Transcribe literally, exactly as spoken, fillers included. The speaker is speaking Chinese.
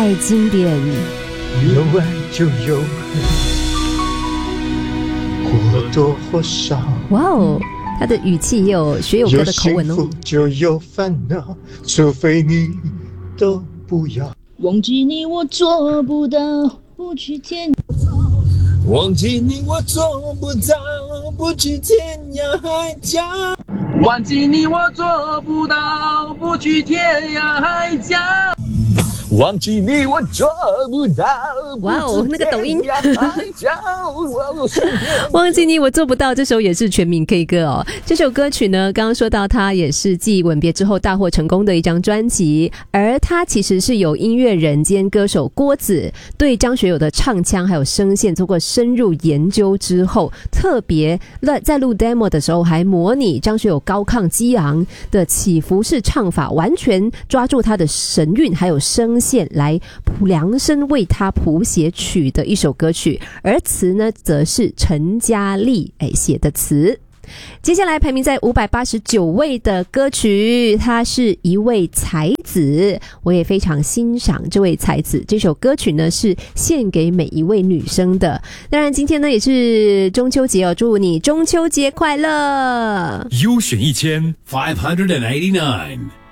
代经典。 有爱就有恨，或多或少。 哇哦，他的语气也有学友哥的口吻哦。 有幸福就有烦恼，除非你都不要。 忘记你我做不到，不去天忘记你我做不到，不去天涯海角。 忘记你我做不到，不去天涯海角。 忘记你我做不到。 哇哦，那个抖音忘记你我做不到，这首也是全民 K 歌哦。这首歌曲呢，刚刚说到它也是继吻别之后大获成功的一张专辑，而它其实是由音乐人兼歌手郭子对张学友的唱腔还有声线做过深入研究之后，特别在录 demo 的时候还模拟张学友高亢激昂的起伏式唱法，完全抓住他的神韵还有声线来量身为他谱写曲的一首歌曲，而词呢则是陈嘉丽哎写的词。接下来排名在五百八十九位的歌曲，他是一位才子，我也非常欣赏这位才子。这首歌曲呢是献给每一位女生的。当然今天呢也是中秋节哦，祝你中秋节快乐。 优选一千 five hundred eighty-nine